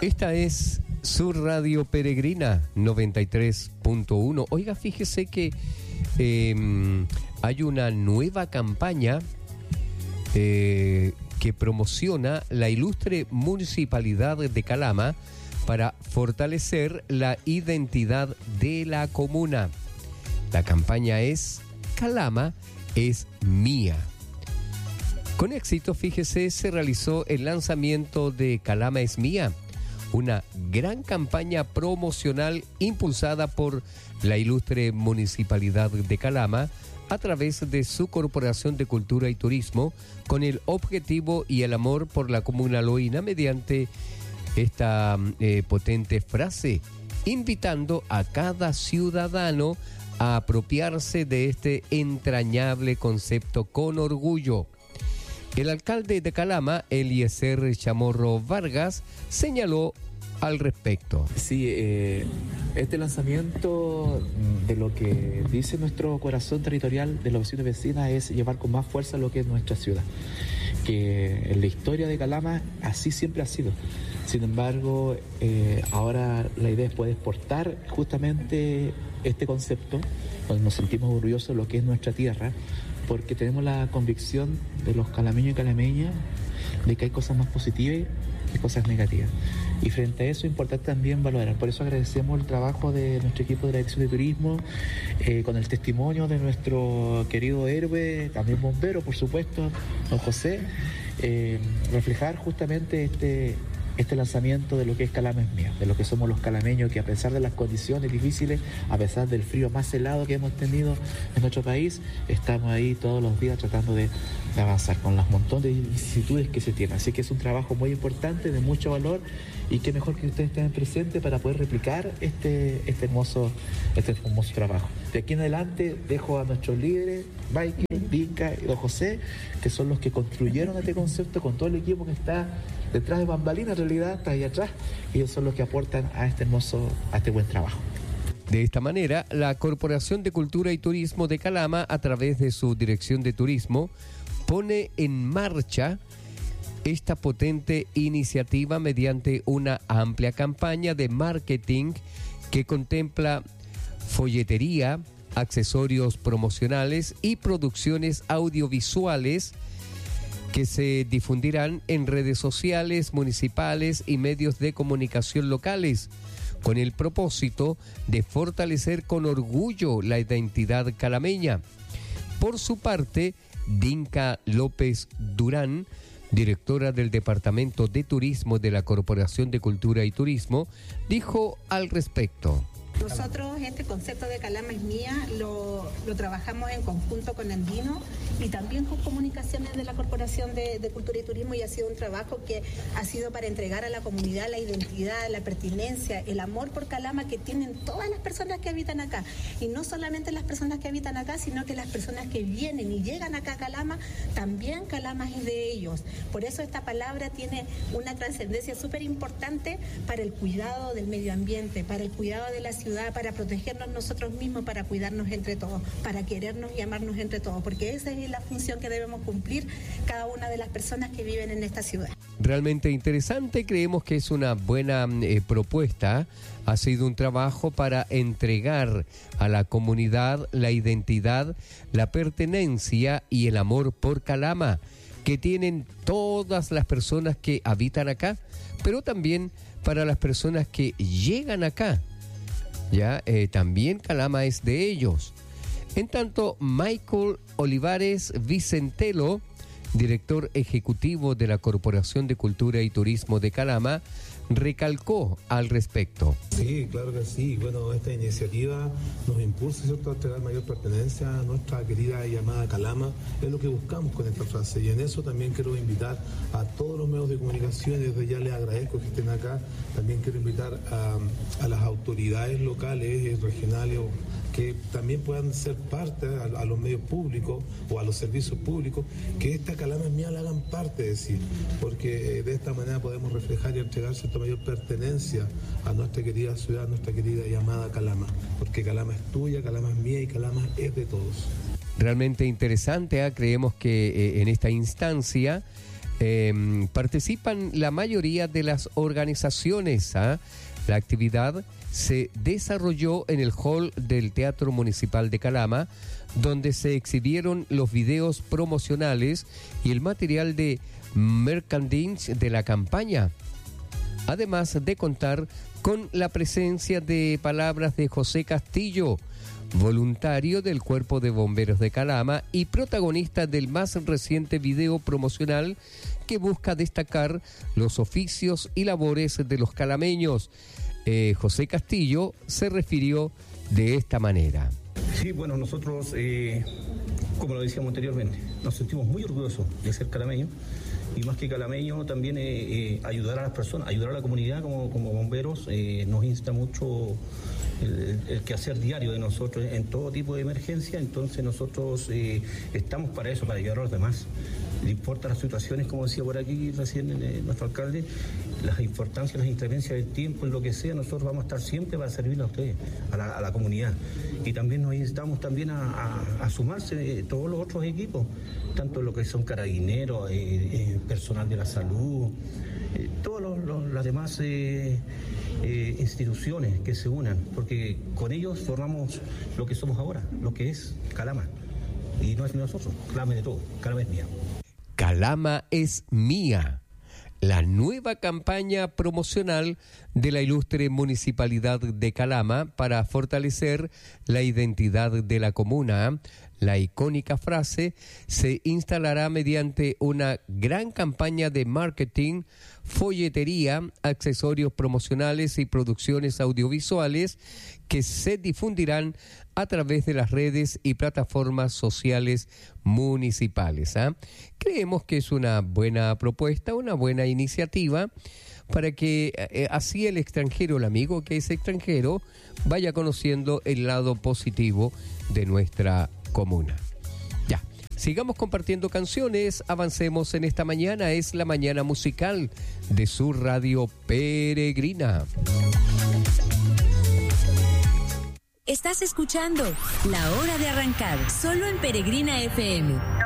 Esta es Sur Radio Peregrina 93.1. Oiga, fíjese que hay una nueva campaña que promociona la ilustre municipalidad de Calama para fortalecer la identidad de la comuna. La campaña es Calama es mía. Con éxito, fíjese, se realizó el lanzamiento de Calama es mía, una gran campaña promocional impulsada por la ilustre municipalidad de Calama a través de su Corporación de Cultura y Turismo, con el objetivo y el amor por la comuna loína mediante esta potente frase, invitando a cada ciudadano a apropiarse de este entrañable concepto con orgullo. El alcalde de Calama, Eliezer Chamorro Vargas, señaló al respecto. Sí, este lanzamiento de lo que dice nuestro corazón territorial de los vecinos y vecinas es llevar con más fuerza lo que es nuestra ciudad, que en la historia de Calama así siempre ha sido. Sin embargo, ahora la idea es poder exportar justamente este concepto, donde nos sentimos orgullosos de lo que es nuestra tierra, porque tenemos la convicción de los calameños y calameñas de que hay cosas más positivas que cosas negativas. Y frente a eso es importante también valorar. Por eso agradecemos el trabajo de nuestro equipo de la Dirección de Turismo, con el testimonio de nuestro querido héroe, también bombero, por supuesto, don José, reflejar justamente este lanzamiento de lo que es Calama es mía, de lo que somos los calameños, que a pesar de las condiciones difíciles, a pesar del frío más helado que hemos tenido en nuestro país, estamos ahí todos los días tratando de avanzar con los montones de vicisitudes que se tienen. Así que es un trabajo muy importante, de mucho valor, y qué mejor que ustedes estén presentes para poder replicar este hermoso trabajo. De aquí en adelante dejo a nuestros líderes, Michael, Vinca y don José, que son los que construyeron este concepto con todo el equipo que está detrás de bambalinas, en realidad está ahí atrás. Ellos son los que aportan a este buen trabajo. De esta manera, la Corporación de Cultura y Turismo de Calama, a través de su Dirección de Turismo, pone en marcha esta potente iniciativa mediante una amplia campaña de marketing que contempla folletería, accesorios promocionales y producciones audiovisuales que se difundirán en redes sociales, municipales y medios de comunicación locales, con el propósito de fortalecer con orgullo la identidad calameña. Por su parte, Dinka López Durán, directora del Departamento de Turismo de la Corporación de Cultura y Turismo, dijo al respecto. Nosotros este concepto de Calama es mía lo trabajamos en conjunto con Andino y también con comunicaciones de la Corporación de Cultura y Turismo, y ha sido un trabajo que ha sido para entregar a la comunidad la identidad, la pertinencia, el amor por Calama que tienen todas las personas que habitan acá, y no solamente las personas que habitan acá, sino que las personas que vienen y llegan acá a Calama, también Calama es de ellos. Por eso esta palabra tiene una trascendencia súper importante para el cuidado del medio ambiente, para el cuidado de la ciudad, para protegernos nosotros mismos, para cuidarnos entre todos, para querernos y amarnos entre todos, porque esa es la función que debemos cumplir cada una de las personas que viven en esta ciudad. Realmente interesante, creemos que es una buena propuesta. Ha sido un trabajo para entregar a la comunidad la identidad, la pertenencia y el amor por Calama que tienen todas las personas que habitan acá, pero también para las personas que llegan acá. Ya, también Calama es de ellos. En tanto, Michael Olivares Vicentelo, director ejecutivo de la Corporación de Cultura y Turismo de Calama, recalcó al respecto. Sí, claro que sí. Bueno, esta iniciativa nos impulsa, ¿cierto?, a tener mayor pertenencia a nuestra querida y amada Calama. Es lo que buscamos con esta frase, y en eso también quiero invitar a todos los medios de comunicación, y desde ya les agradezco que estén acá. También quiero invitar a las autoridades locales, regionales, que también puedan ser parte a los medios públicos o a los servicios públicos, que esta Calama es mía la hagan parte de sí, porque de esta manera podemos reflejar y entregar cierta mayor pertenencia a nuestra querida ciudad, a nuestra querida y amada Calama, porque Calama es tuya, Calama es mía y Calama es de todos. Realmente interesante, creemos que en esta instancia Participan la mayoría de las organizaciones. La actividad se desarrolló en el hall del Teatro Municipal de Calama, donde se exhibieron los videos promocionales y el material de merchandising de la campaña, además de contar con la presencia de palabras de José Castillo, voluntario del Cuerpo de Bomberos de Calama y protagonista del más reciente video promocional que busca destacar los oficios y labores de los calameños. José Castillo se refirió de esta manera. Sí, bueno, nosotros, como lo decíamos anteriormente, nos sentimos muy orgullosos de ser calameños y más que calameños también ayudar a las personas, ayudar a la comunidad como bomberos, nos insta mucho el quehacer diario de nosotros en todo tipo de emergencia, entonces nosotros estamos para eso, para ayudar a los demás. Le importan las situaciones, como decía por aquí recién nuestro alcalde, las importancias, las inclemencias del tiempo, en lo que sea, nosotros vamos a estar siempre para servirle a ustedes, a la comunidad. Y también nos instamos también a sumarse todos los otros equipos, tanto lo que son carabineros, personal de la salud, todas las demás instituciones que se unan, porque con ellos formamos lo que somos ahora, lo que es Calama. Y no es de nosotros, Calama es de todo, Calama es mía. Calama es mía. La nueva campaña promocional de la ilustre Municipalidad de Calama para fortalecer la identidad de la comuna. La icónica frase se instalará mediante una gran campaña de marketing, folletería, accesorios promocionales y producciones audiovisuales que se difundirán a través de las redes y plataformas sociales municipales. Creemos que es una buena propuesta, una buena iniciativa para que así el extranjero, el amigo que es extranjero, vaya conociendo el lado positivo de nuestra comuna. Ya, sigamos compartiendo canciones, avancemos en esta mañana, es la mañana musical de su radio Peregrina. Estás escuchando La Hora de Arrancar, solo en Peregrina FM.